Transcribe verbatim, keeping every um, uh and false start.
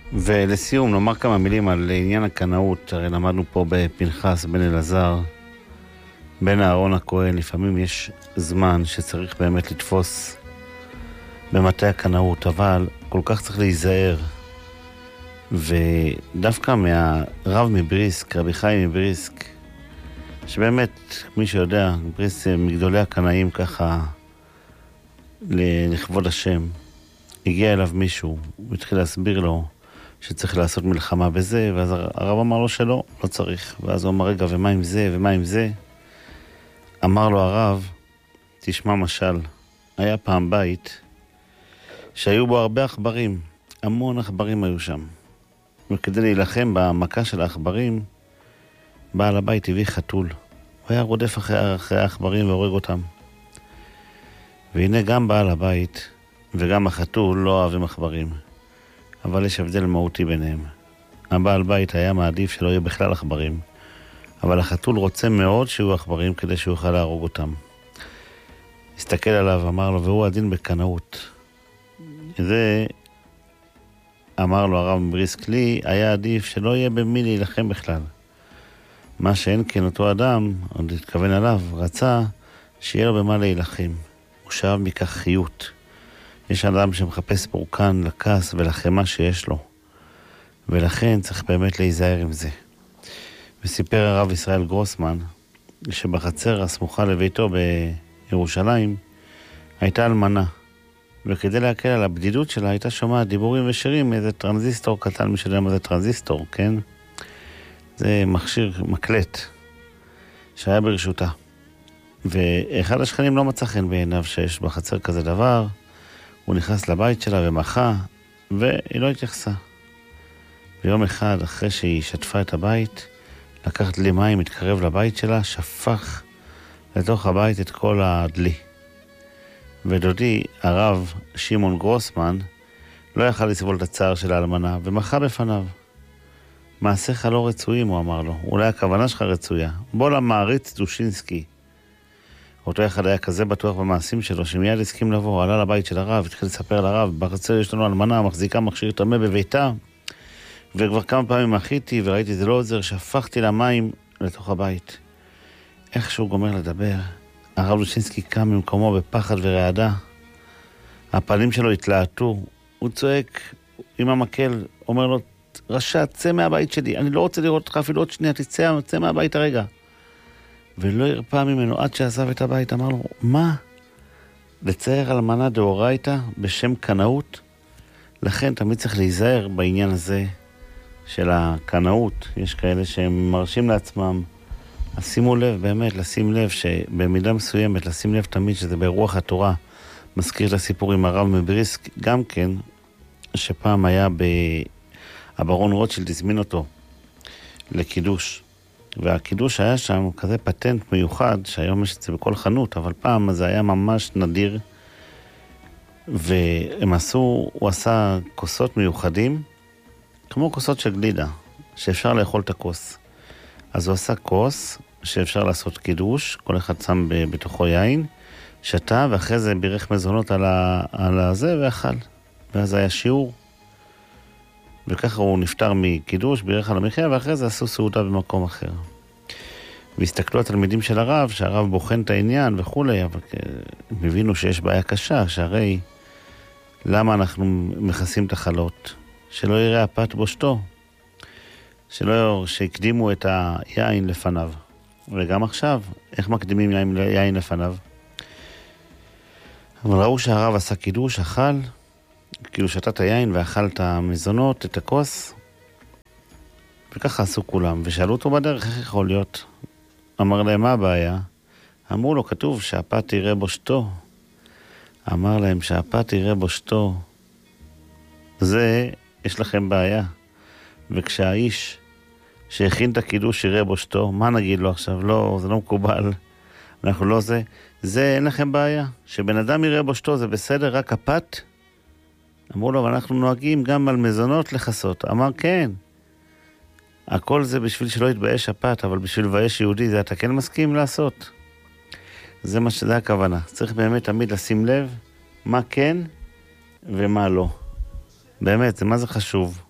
ולסיום, נאמר כמה מילים על עניין הקנאות. הרי למדנו פה בפנחס בן אלעזר, בן אהרון הכהן, לפעמים יש זמן שצריך באמת לתפוס במטה הקנאות, אבל כל כך צריך להיזהר. ודווקא מהרב מבריסק, רבי חיים מבריסק, שבאמת, מי שיודע, בריסק מגדולי הקנאים ככה לכבוד השם, הגיע אליו מישהו, הוא התחיל להסביר לו שצריך לעשות מלחמה בזה, ואז הרב אמר לו שלא, לא צריך. ואז הוא אמר, רגע, ומה עם זה, ומה עם זה? אמר לו הרב, תשמע משל, היה פעם בית שהיו בו הרבה עכברים, המון עכברים היו שם. וכדי להילחם במכה של העכברים, בעל הבית הביא חתול. הוא היה רודף אחרי, אחרי העכברים והורג אותם. והנה גם בעל הבית וגם החתול לא אוהבים עכברים. אבל יש הבדל מהותי ביניהם. הבעל בית היה מעדיף שלא יהיו בכלל עכברים, אבל החתול רוצה מאוד שיהיו עכברים כדי שהוא יוכל להרוג אותם. הסתכל עליו, אמר לו, והוא הדין בקנאות. זה, אמר לו הרב מבריסק, לי היה עדיף שלא יהיה במי להילחם בכלל. מה שאין כן אותו אדם, עוד התכוון עליו, רצה שיהיה לו במה להילחם. הוא שאב מכך חיות. יש אדם שמחפש פורקן לכעס ולחמה שיש לו. ולכן צריך באמת להיזהר עם זה. וסיפר הרב ישראל גרוסמן, שבחצר הסמוכה לביתו בירושלים, הייתה אלמנה. וכדי להקל על הבדידות שלה, הייתה שומעת דיבורים ושירים מאיזה טרנזיסטור קטן, מי שיודע מה זה טרנזיסטור, כן? זה מכשיר מקלט שהיה ברשותה. ואחד השכנים לא מצא חן בעיניו שיש בחצר כזה דבר. הוא נכנס לבית שלה ומחה, והיא לא התייחסה. ויום אחד, אחרי שהיא שטפה את הבית, לקחת לי מים, התקרב לבית שלה, שפך לתוך הבית את כל הדלי. ודודי, הרב שמעון גרוסמן, לא יכל לסבול את הצער של האלמנה, ומחה בפניו. מעשיך לא רצויים, הוא אמר לו. אולי הכוונה שלך רצויה. בוא למעריץ דושינסקי. אותו אחד היה כזה בטוח במעשים שלו, שמיד הסכים לבוא, עלה לבית של הרב, התחיל לספר לרב, בחצר יש לנו אלמנה, מחזיקה מכשיר טמא בביתה, וכבר כמה פעמים מחיתי וראיתי זה לא עוזר, שפכתי לה מים לתוך הבית. איך שהוא גומר לדבר, הרב דושינסקי קם ממקומו בפחד ורעדה, הפנים שלו התלהטו, הוא צועק עם המקל, אומר לו, רשע, צא מהבית שלי, אני לא רוצה לראות אותך אפילו עוד שנייה, תצא, צא מהבית הרגע. ולא הרפא ממנו עד שעזב את הבית, אמר לו, מה? לצייר אלמנה דאורייתא בשם קנאות? לכן תמיד צריך להיזהר בעניין הזה של הקנאות. יש כאלה שהם מרשים לעצמם. אז שימו לב, באמת, לשים לב שבמידה מסוימת, לשים לב תמיד שזה ברוח התורה. מזכיר את הסיפור עם הרב מבריסק, גם כן, שפעם היה הברון רוטשילד, הזמין אותו לקידוש. והקידוש היה שם כזה פטנט מיוחד, שהיום יש את זה בכל חנות, אבל פעם זה היה ממש נדיר, והם עשו, הוא עשה כוסות מיוחדים, כמו כוסות של גלידה, שאפשר לאכול את הכוס. אז הוא עשה כוס, שאפשר לעשות קידוש, כל אחד שם בתוכו יין, שתה, ואחרי זה בירך מזונות על, ה, על הזה, ואכל. ואז היה שיעור, וככה הוא נפטר מקידוש, בירך על המחיה, ואחרי זה עשו סעודה במקום אחר. והסתכלו התלמידים של הרב, שהרב בוחן את העניין וכולי, אבל הם הבינו שיש בעיה קשה, שהרי למה אנחנו מכסים את החלות? שלא יראה הפת בושתו, שלא, שיקדימו את היין לפניו. וגם עכשיו, איך מקדימים יין, יין לפניו? אבל ראו שהרב עשה קידוש, אכל, כאילו שתה את היין ואכל את המזונות, את הכוס, וככה עשו כולם. ושאלו אותו בדרך, איך יכול להיות? אמר להם, מה הבעיה? אמרו לו, כתוב שהפת יראה בושתו. אמר להם, שהפת יראה בושתו. זה, יש לכם בעיה. וכשהאיש שהכין את הקידוש יראה בושתו, מה נגיד לו עכשיו? לא, זה לא מקובל. אנחנו לא זה. זה, אין לכם בעיה. שבן אדם יראה בושתו, זה בסדר, רק הפת? אמרו לו, ואנחנו נוהגים גם על מזונות לחסות. אמר, כן. הכל זה בשביל שלא יתבייש הפת, אבל בשביל לבייש יהודי, זה אתה כן מסכים לעשות. זה מה שזה הכוונה. צריך באמת תמיד לשים לב מה כן ומה לא. באמת, זה מה זה חשוב.